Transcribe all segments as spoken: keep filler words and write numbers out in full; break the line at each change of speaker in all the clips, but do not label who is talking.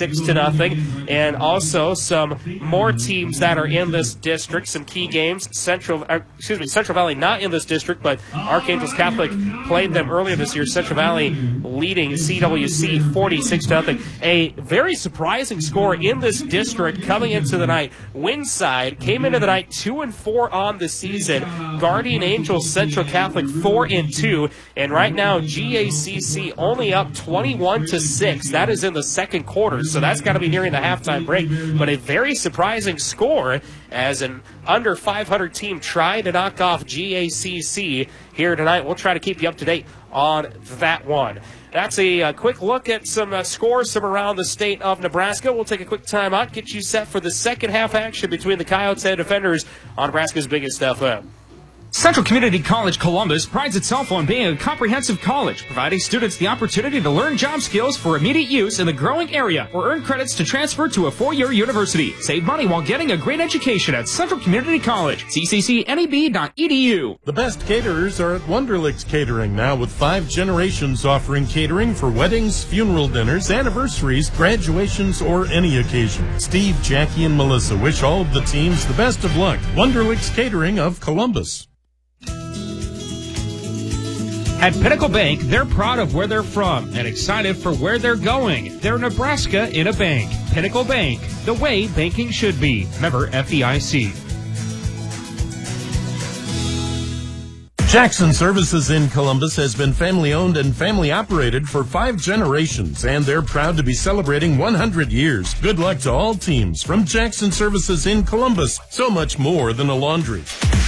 forty-six to nothing. And also some more teams that are in this district, some key games. Central, uh, excuse me, Central Valley not in this district, but Archangels Catholic played them earlier this year. Central Valley leading C W C forty-six to nothing. A very surprising score in this district coming into the night. Winside came into the night two and four on the season. Guardian Angels Central Catholic four and two, and right now G A C C only up twenty-one to six. That is in the second quarter, so that's got to be nearing the halftime break. But a very surprising score as an under five hundred team tried to knock off G A C C here tonight. We'll try to keep you up to date on that one. That's a, a quick look at some uh, scores from around the state of Nebraska. We'll take a quick time out, get you set for the second half action between the Coyotes and Defenders on Nebraska's Biggest F M.
Central Community College Columbus prides itself on being a comprehensive college, providing students the opportunity to learn job skills for immediate use in the growing area or earn credits to transfer to a four-year university. Save money while getting a great education at Central Community College. C C C N E B dot E D U.
The best caterers are at Wunderlich's Catering now, with five generations offering catering for weddings, funeral dinners, anniversaries, graduations, or any occasion. Steve, Jackie, and Melissa wish all of the teams the best of luck. Wunderlich's Catering of Columbus.
At Pinnacle Bank, they're proud of where they're from and excited for where they're going. They're Nebraska in a bank. Pinnacle Bank, the way banking should be. Member F D I C.
Jackson Services in Columbus has been family-owned and family-operated for five generations, and they're proud to be celebrating one hundred years. Good luck to all teams from Jackson Services in Columbus. So much more than a laundry.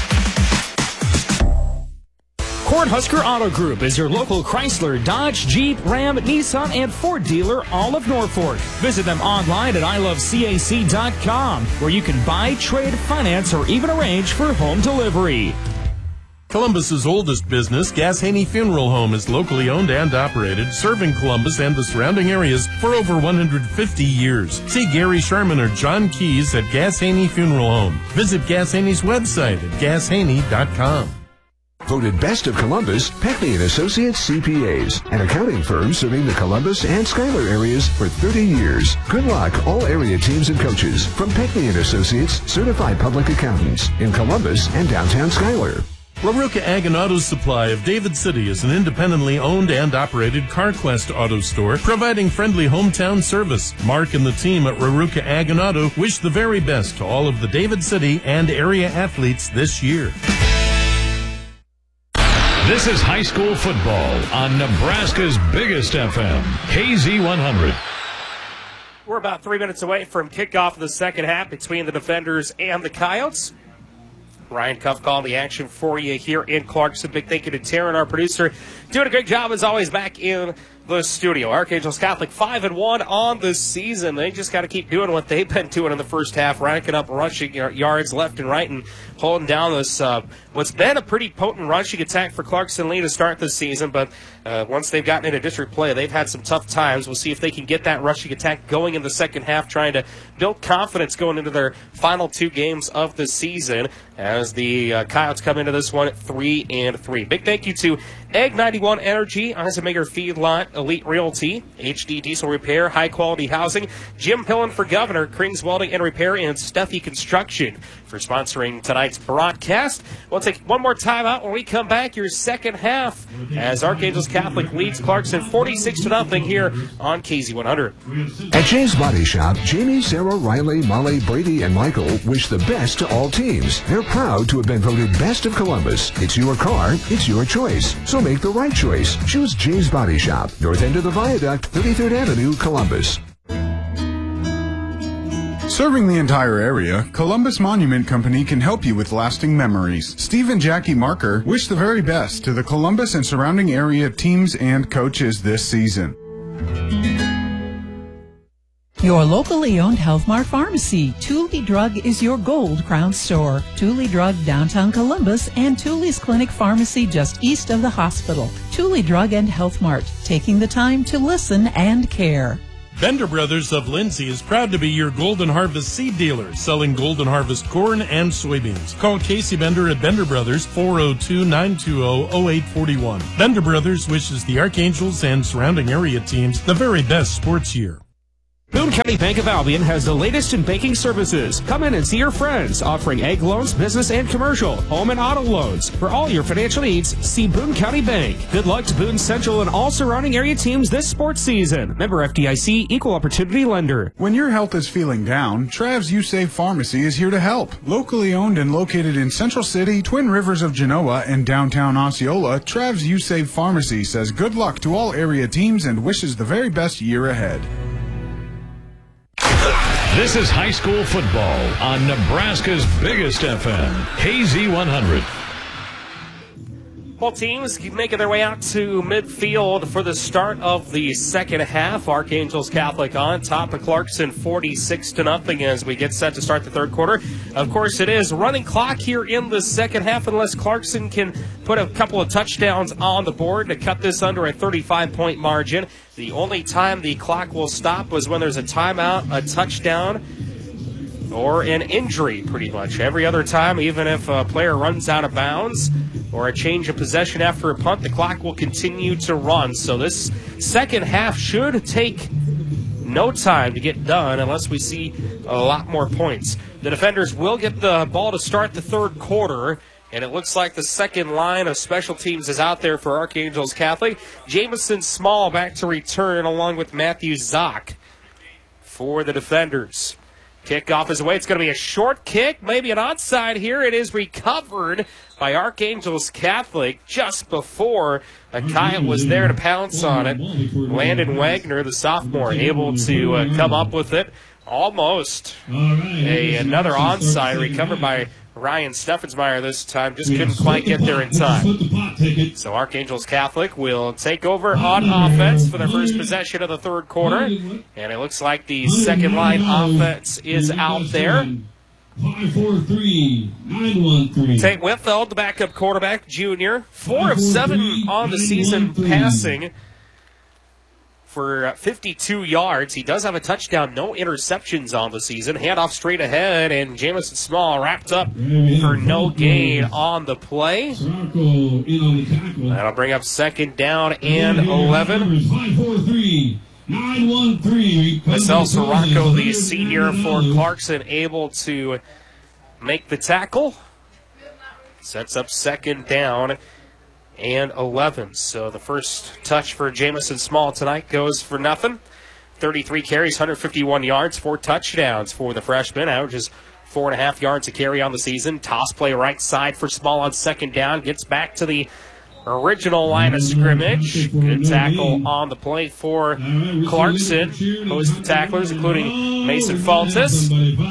Cornhusker Auto Group is your local Chrysler, Dodge, Jeep, Ram, Nissan, and Ford dealer all of Norfolk. Visit them online at I love C A C dot com, where you can buy, trade, finance, or even arrange for home delivery.
Columbus's oldest business, Gas Haney Funeral Home, is locally owned and operated, serving Columbus and the surrounding areas for over one hundred fifty years. See Gary Sharman or John Keys at Gas Haney Funeral Home. Visit Gas Haney's website at gas haney dot com.
Voted Best of Columbus, Peckney and Associates C P As, an accounting firm serving the Columbus and Schuyler areas for thirty years. Good luck, all area teams and coaches from Peckney and Associates, certified public accountants in Columbus and downtown Schuyler.
Raruka Ag and Auto Supply of David City is an independently owned and operated CarQuest auto store providing friendly hometown service. Mark and the team at Raruka Ag and Auto wish the very best to all of the David City and area athletes this year.
This is high school football on Nebraska's Biggest F M, K Z one hundred.
We're about three minutes away from kickoff of the second half between the Defenders and the Coyotes. Ryan Cuff calling the action for you here in Clarkson. Big thank you to Taryn, our producer, doing a great job as always back in the studio. Archangels Catholic five and one on the season. They just got to keep doing what they've been doing in the first half, ranking up rushing yards left and right and holding down this uh, what's been a pretty potent rushing attack for Clarkson Lee to start this season. But uh, once they've gotten into district play, they've had some tough times. We'll see if they can get that rushing attack going in the second half, trying to build confidence going into their final two games of the season as the uh, Coyotes come into this one at three and three. Big thank you to Egg ninety-one Energy, Eisenmaker Feedlot, Elite Realty, H D Diesel Repair, High Quality Housing, Jim Pillen for Governor, Krings Welding and Repair, and Steffi Construction for sponsoring tonight's broadcast. We'll take one more time out when we come back. Your second half as Archangels Catholic leads Clarkson forty-six to nothing here on K Z one hundred.
At James Body Shop, Jamie, Sarah, Riley, Molly, Brady, and Michael wish the best to all teams. They're proud to have been voted Best of Columbus. It's your car, it's your choice. So make the right choice. Choose James Body Shop, north end of the Viaduct, thirty-third Avenue, Columbus.
Serving the entire area, Columbus Monument Company can help you with lasting memories. Steve and Jackie Marker wish the very best to the Columbus and surrounding area teams and coaches this season.
Your locally owned Health Mart Pharmacy. Thule Drug is your gold crown store. Thule Drug downtown Columbus and Thule's Clinic Pharmacy just east of the hospital. Thule Drug and Health Mart, taking the time to listen and care.
Bender Brothers of Lindsay is proud to be your Golden Harvest seed dealer, selling Golden Harvest corn and soybeans. Call Casey Bender at Bender Brothers, four oh two, nine two zero, oh eight four one. Bender Brothers wishes the Archangels and surrounding area teams the very best sports year.
Boone County Bank of Albion has the latest in banking services. Come in and see your friends, offering egg loans, business and commercial, home and auto loans. For all your financial needs, see Boone County Bank. Good luck to Boone Central and all surrounding area teams this sports season. Member F D I C, Equal Opportunity Lender.
When your health is feeling down, Trav's You Save Pharmacy is here to help. Locally owned and located in Central City, Twin Rivers of Genoa, and downtown Osceola, Trav's You Save Pharmacy says good luck to all area teams and wishes the very best year ahead.
This is high school football on Nebraska's biggest F M, K Z one hundred.
Both teams keep making their way out to midfield for the start of the second half. Archangels Catholic on top of Clarkson forty-six to nothing as we get set to start the third quarter. Of course, it is running clock here in the second half unless Clarkson can put a couple of touchdowns on the board to cut this under a thirty-five point margin. The only time the clock will stop was when there's a timeout, a touchdown, or an injury, pretty much. Every other time, even if a player runs out of bounds or a change of possession after a punt, the clock will continue to run. So this second half should take no time to get done unless we see a lot more points. The defenders will get the ball to start the third quarter, and it looks like the second line of special teams is out there for Archangels Catholic. Jamison Small back to return along with Matthew Zock for the defenders. Kickoff is away. It's going to be a short kick, maybe an onside here. It is recovered by Archangels Catholic just before a Coyote was there to pounce on it. Landon Wagner, the sophomore, able to uh, come up with it. Almost a, another onside recovered by Ryan Steffensmeyer this time. Just couldn't quite get there in time. So Archangels Catholic will take over on offense for their first possession of the third quarter. And it looks like the second line offense is out there.
five four three nine one three.
Tate Whitfeld, the backup quarterback, junior. Four of seven on the season passing for fifty-two yards. He does have a touchdown, no interceptions on the season. Handoff straight ahead, and Jamison Small wrapped up for no gain on the play. That'll bring up second down and eleven.
five four three nine one three.
Marcel Sirocco, the senior for Clarkson, able to make the tackle. Sets up second down and eleven. So the first touch for Jamison Small tonight goes for nothing. thirty-three carries, one hundred fifty-one yards, four touchdowns for the freshman. Averages four and a half yards a carry on the season. Toss play right side for Small on second down. Gets back to the original line of scrimmage. Good tackle on the play for Clarkson. Host of tacklers, including Mason Faltis.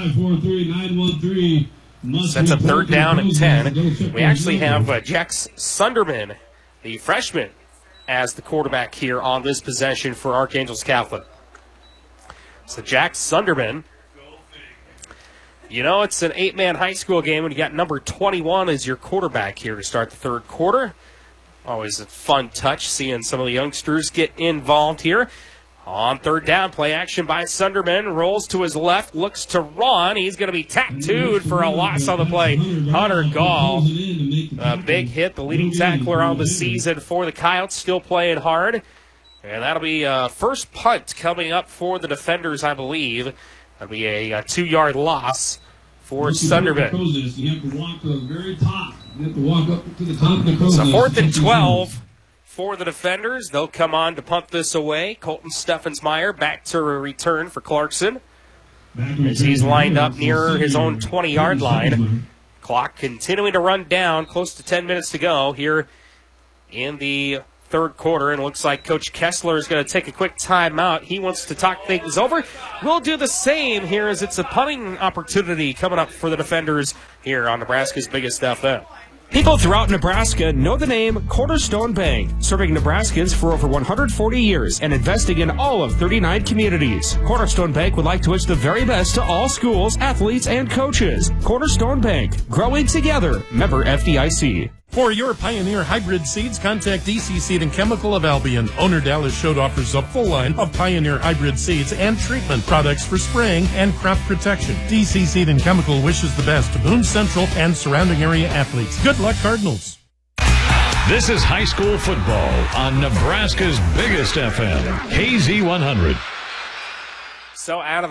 Sets up third down and ten. We actually have uh, Jax Sunderman, the freshman, as the quarterback here on this possession for Archangels Catholic. So Jax Sunderman. You know, it's an eight-man high school game, and you got number twenty-one as your quarterback here to start the third quarter. Always a fun touch seeing some of the youngsters get involved here. On third down, play action by Sunderman. Rolls to his left, looks to run. He's going to be tattooed for a loss on the play. Hunter Gall, a big hit, the leading tackler on the season for the Coyotes, still playing hard. And that'll be a first punt coming up for the defenders, I believe. That'll be a, a two-yard loss for Sunderman.
You have to walk to the very top. You have to walk up to the top of the crow's
So
nest.
fourth and twelve. For the defenders, they'll come on to punt this away. Colton Steffensmeyer back to a return for Clarkson as he's lined up near his own twenty-yard line. Clock continuing to run down, close to ten minutes to go here in the third quarter. And it looks like Coach Kessler is going to take a quick timeout. He wants to talk things over. We'll do the same here as it's a punting opportunity coming up for the defenders here on Nebraska's biggest F M.
People throughout Nebraska know the name Cornerstone Bank, serving Nebraskans for over one hundred forty years and investing in all of thirty-nine communities. Cornerstone Bank would like to wish the very best to all schools, athletes, and coaches. Cornerstone Bank, growing together. Member F D I C.
For your Pioneer hybrid seeds, contact D C Seed and Chemical of Albion. Owner Dallas Schode offers a full line of Pioneer hybrid seeds and treatment products for spraying and crop protection. D C Seed and Chemical wishes the best to Boone Central and surrounding area athletes. Good luck, Cardinals.
This is high school football on Nebraska's biggest F M, K Z one hundred.
So out of